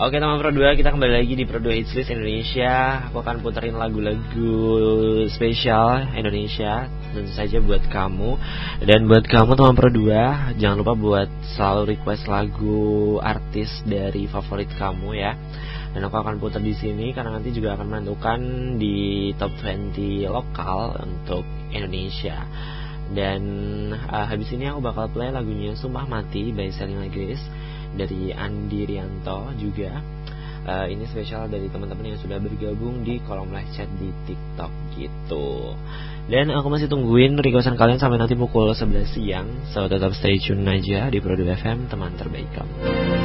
Oke teman Pro 2, kita kembali lagi di Pro 2 Hits List Indonesia. Aku akan puterin lagu-lagu spesial Indonesia, tentu saja buat kamu. Dan buat kamu teman Pro 2, jangan lupa buat selalu request lagu artis dari favorit kamu ya. Dan aku akan putar di sini karena nanti juga akan menentukan di top 20 lokal untuk Indonesia. Dan habis ini aku bakal play lagunya Sumpah Mati by Selena Grace dari Andi Rianto juga. Ini spesial dari teman-teman yang sudah bergabung di kolom live chat di TikTok gitu. Dan aku masih tungguin requestan kalian sampai nanti pukul 11 siang. So tetap stay tune aja di Pro 2 FM, teman terbaik kamu.